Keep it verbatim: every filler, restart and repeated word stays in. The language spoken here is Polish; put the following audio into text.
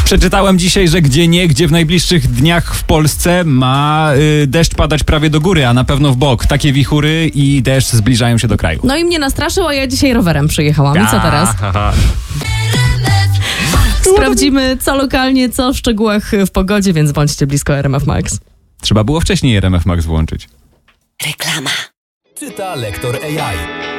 Przeczytałem dzisiaj, że gdzie nie, gdzie w najbliższych dniach w Polsce ma y, deszcz padać prawie do góry, a na pewno w bok. Takie wichury i deszcz zbliżają się do kraju. No i mnie nastraszył, a ja dzisiaj rowerem przyjechałam. I co teraz? Sprawdzimy, co lokalnie, co w szczegółach w pogodzie, więc bądźcie blisko R M F Max. Trzeba było wcześniej R M F Max włączyć. Reklama. Czyta lektor A I.